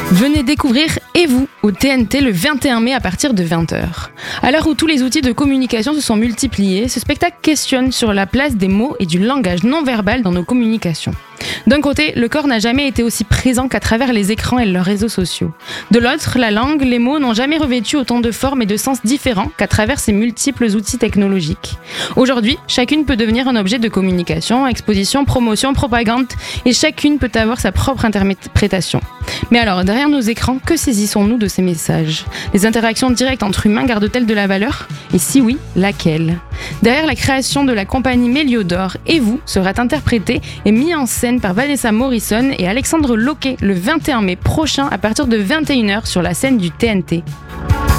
Venez découvrir Et vous au TNT le 21 mai à partir de 20h. À l'heure où tous les outils de communication se sont multipliés, ce spectacle questionne sur la place des mots et du langage non verbal dans nos communications. D'un côté, le corps n'a jamais été aussi présent qu'à travers les écrans et leurs réseaux sociaux. De l'autre, la langue, les mots n'ont jamais revêtu autant de formes et de sens différents qu'à travers ces multiples outils technologiques. Aujourd'hui, chacune peut devenir un objet de communication, exposition, promotion, propagande, et chacune peut avoir sa propre interprétation. Mais alors, derrière nos écrans, que saisissons-nous de ces messages ? Les interactions directes entre humains gardent-elles de la valeur ? Et si oui, laquelle ? Derrière la création de la compagnie Méliodor, Et vous sera interprété et mis en scène par Vanessa Morrison et Alexandre Loquet le 21 mai prochain à partir de 21h sur la scène du TNT.